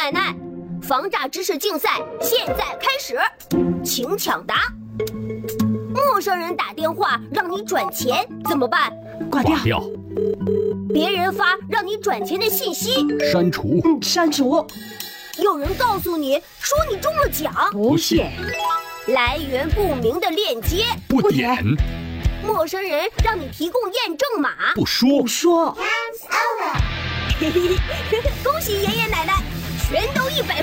奶奶，防诈知识竞赛现在开始，请抢答。陌生人打电话让你转钱怎么办？ 挂掉。 别人发让你转钱的信息， 删除。 删除。 有人告诉你说你中了奖， 不信。 来源不明的链接， 不点。 陌生人让你提供验证码， 不说。 恭喜爷爷奶奶，全都100分。